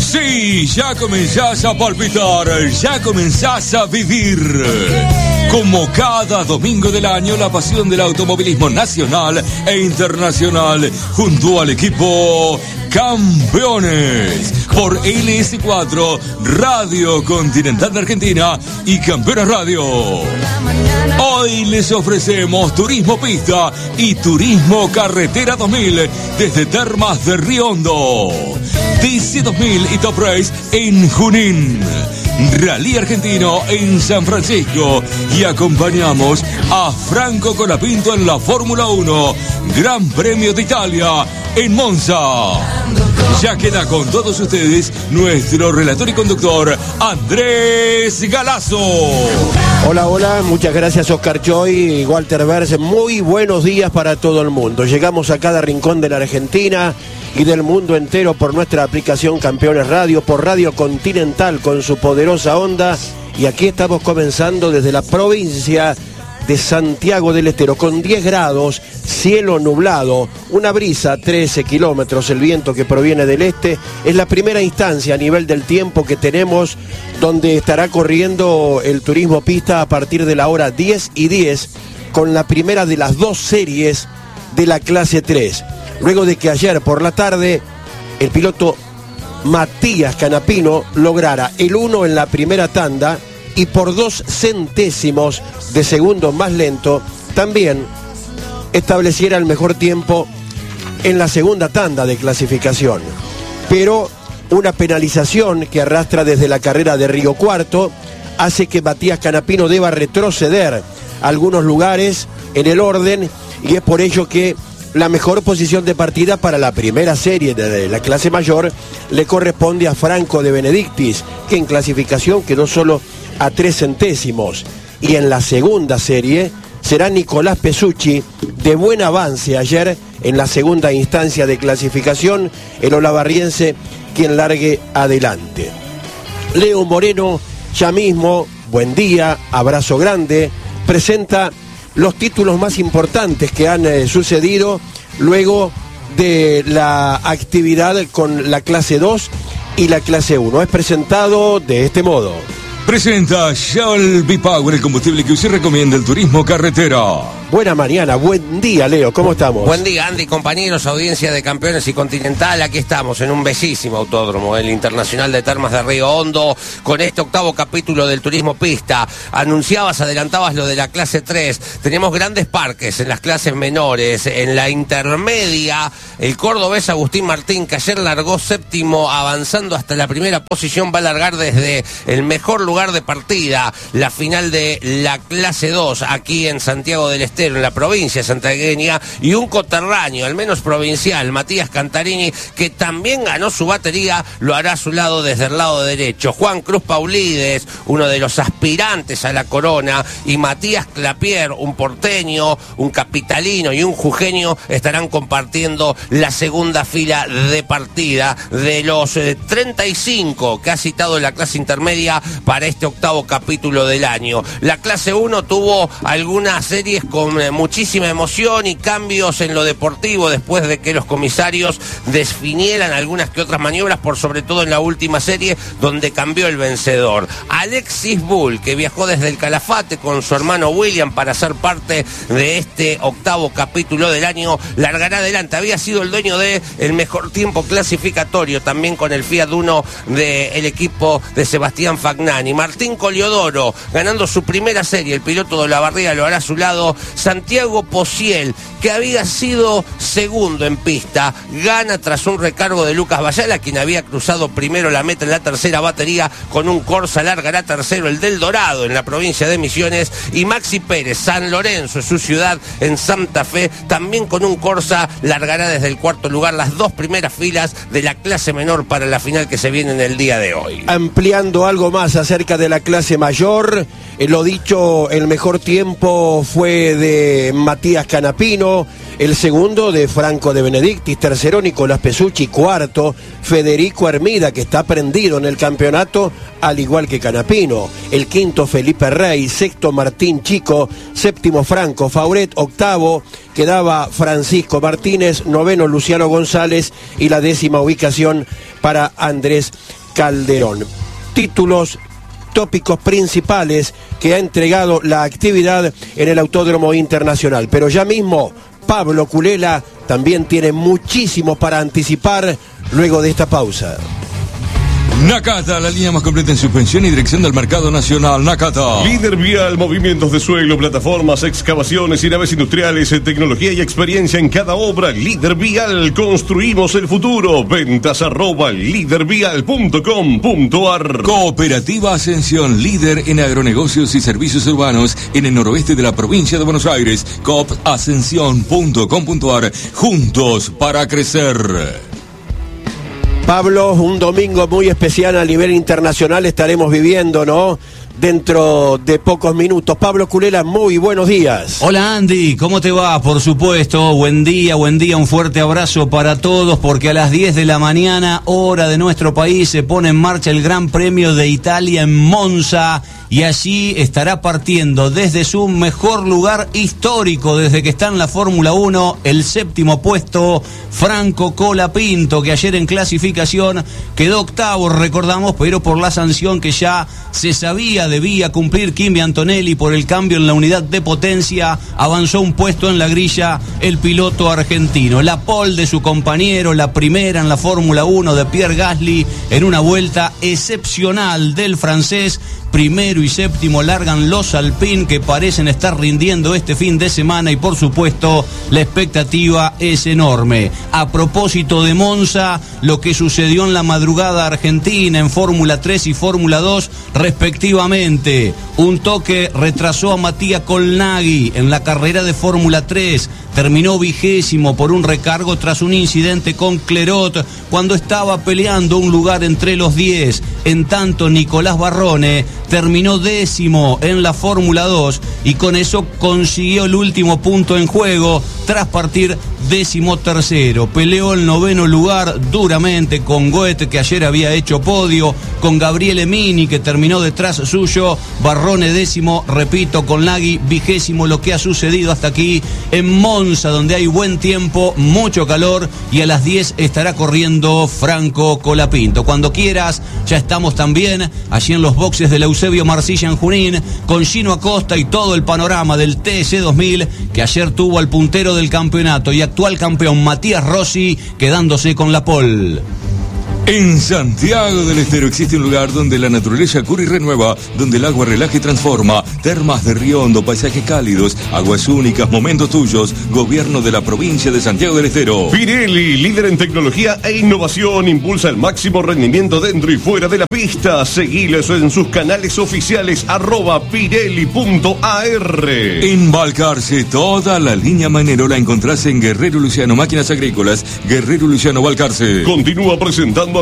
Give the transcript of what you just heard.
Sí, ya comenzás a palpitar, ya comenzás a vivir. Como cada domingo del año, la pasión del automovilismo nacional e internacional junto al equipo Campeones por LS4, Radio Continental de Argentina y Campeones Radio. Hoy les ofrecemos Turismo Pista y Turismo Carretera 2000 desde Termas de Río Hondo, TC 2000 y Top Race en Junín, Rally Argentino en San Francisco, y acompañamos a Franco Colapinto en la Fórmula 1, Gran Premio de Italia en Monza. Ya queda con todos ustedes nuestro relator y conductor, Andrés Galazo. Hola, muchas gracias Oscar Choy y Walter Berse. Muy buenos días para todo el mundo. Llegamos a cada rincón de la Argentina y del mundo entero por nuestra aplicación Campeones Radio, por Radio Continental con su poderosa onda. Y aquí estamos comenzando desde la provincia de Santiago del Estero, con 10 grados, cielo nublado, una brisa a 13 kilómetros, el viento que proviene del este. Es la primera instancia a nivel del tiempo que tenemos, donde estará corriendo el turismo pista a partir de la hora 10:10, con la primera de las dos series de la clase 3. Luego de que ayer por la tarde el piloto Matías Canapino lograra el 1 en la primera tanda y por 2 centésimos de segundo más lento también estableciera el mejor tiempo en la segunda tanda de clasificación. Pero una penalización que arrastra desde la carrera de Río Cuarto hace que Matías Canapino deba retroceder algunos lugares en el orden, y es por ello que la mejor posición de partida para la primera serie de la clase mayor le corresponde a Franco de Benedictis, que en clasificación quedó solo a 3 centésimos. Y en la segunda serie será Nicolás Pesucci, de buen avance ayer en la segunda instancia de clasificación, el olavarriense quien largue adelante. Leo Moreno ya mismo, buen día, abrazo grande, presenta los títulos más importantes que han sucedido luego de la actividad con la clase 2 y la clase 1. Es presentado de este modo. Presenta Shell V-Power, el combustible que usted recomienda, el turismo carretera. Buena mañana, buen día, Leo, ¿cómo estamos? Buen día, Andy, compañeros, audiencia de Campeones y Continental. Aquí estamos en un bellísimo autódromo, el Internacional de Termas de Río Hondo, con este octavo capítulo del turismo pista. Adelantabas lo de la clase 3. Tenemos grandes parques en las clases menores. En la intermedia, el cordobés Agustín Martín, que ayer largó séptimo, avanzando hasta la primera posición, va a largar desde el mejor lugar de partida la final de la clase 2 aquí en Santiago del Estero, en la provincia santiagueña, y un coterráneo, al menos provincial, Matías Cantarini, que también ganó su batería, lo hará a su lado desde el lado derecho. Juan Cruz Paulides, uno de los aspirantes a la corona, y Matías Clapier, un porteño, un capitalino y un jujeño, estarán compartiendo la segunda fila de partida de los 35 que ha citado en la clase intermedia para este octavo capítulo del año. La clase 1 tuvo algunas series con muchísima emoción y cambios en lo deportivo después de que los comisarios definieran algunas que otras maniobras, por sobre todo en la última serie donde cambió el vencedor. Alexis Bull, que viajó desde el Calafate con su hermano William para ser parte de este octavo capítulo del año, largará adelante. Había sido el dueño de el mejor tiempo clasificatorio, también con el Fiat Uno del equipo de Sebastián Fagnani. Martín Coliodoro, ganando su primera serie, el piloto de Olavarría lo hará a su lado. Santiago Pociel, que había sido segundo en pista, gana tras un recargo de Lucas Bayala, quien había cruzado primero la meta en la tercera batería con un Corsa, largará tercero el del Dorado en la provincia de Misiones. Y Maxi Pérez, San Lorenzo, su ciudad, en Santa Fe, también con un Corsa, largará desde el cuarto lugar las dos primeras filas de la clase menor para la final que se viene en el día de hoy. Ampliando algo más acerca de la clase mayor, lo dicho, el mejor tiempo fue de Matías Canapino, el segundo de Franco de Benedictis, tercero Nicolás Pesucci, cuarto Federico Hermida, que está prendido en el campeonato al igual que Canapino, el quinto Felipe Rey, sexto Martín Chico, séptimo Franco Fauret, octavo quedaba Francisco Martínez, noveno Luciano González y la décima ubicación para Andrés Calderón. Títulos, tópicos principales que ha entregado la actividad en el Autódromo Internacional. Pero ya mismo Pablo Culela también tiene muchísimo para anticipar luego de esta pausa. Nakata, la línea más completa en suspensión y dirección del mercado nacional. Nakata. Líder vial, movimientos de suelo, plataformas, excavaciones y naves industriales, tecnología y experiencia en cada obra. Líder vial, construimos el futuro. Ventas @lidervial.com.ar. Cooperativa Ascensión, líder en agronegocios y servicios urbanos en el noroeste de la provincia de Buenos Aires. coopascension.com.ar. Juntos para crecer. Pablo, un domingo muy especial a nivel internacional estaremos viviendo, ¿no? Dentro de pocos minutos. Pablo Culela, muy buenos días. Hola Andy, ¿cómo te va? Por supuesto, buen día, un fuerte abrazo para todos, porque a las 10 de la mañana, hora de nuestro país, se pone en marcha el Gran Premio de Italia en Monza, y allí estará partiendo desde su mejor lugar histórico, desde que está en la Fórmula 1, el 7º puesto, Franco Colapinto, que ayer en clasificación quedó octavo, recordamos, pero por la sanción que ya se sabía debía cumplir Kimi Antonelli por el cambio en la unidad de potencia, avanzó un puesto en la grilla el piloto argentino. La pole de su compañero, la primera en la Fórmula 1 de Pierre Gasly, en una vuelta excepcional del francés. Primero y séptimo largan los Alpine, que parecen estar rindiendo este fin de semana, y por supuesto la expectativa es enorme. A propósito de Monza, lo que sucedió en la madrugada argentina en Fórmula 3 y Fórmula 2 respectivamente. Un toque retrasó a Matías Colnaghi en la carrera de Fórmula 3. Terminó 20º por un recargo tras un incidente con Clerot cuando estaba peleando un lugar entre los 10. En tanto, Nicolás Barrone terminó 10º en la Fórmula 2 y con eso consiguió el último punto en juego tras partir 13º. Peleó el 9º lugar duramente con Goethe, que ayer había hecho podio, con Gabriele Mini, que terminó detrás suyo, Barrone 10º, repito, con Colnaghi 20º. Lo que ha sucedido hasta aquí en Monza, donde hay buen tiempo, mucho calor, y a las 10 estará corriendo Franco Colapinto. Cuando quieras, ya estamos también allí en los boxes del Eusebio Marcilla en Junín, con Gino Acosta y todo el panorama del TC 2000, que ayer tuvo al puntero del campeonato y actual campeón Matías Rossi quedándose con la pole. En Santiago del Estero existe un lugar donde la naturaleza cura y renueva, donde el agua relaja y transforma. Termas de Río Hondo, paisajes cálidos, aguas únicas, momentos tuyos. Gobierno de la provincia de Santiago del Estero. Pirelli, líder en tecnología e innovación, impulsa el máximo rendimiento dentro y fuera de la pista. Seguiles en sus canales oficiales @pirelli.ar. En Balcarce, toda la línea Manero la encontrás en Guerrero Luciano Máquinas Agrícolas. Guerrero Luciano Balcarce. Continúa presentando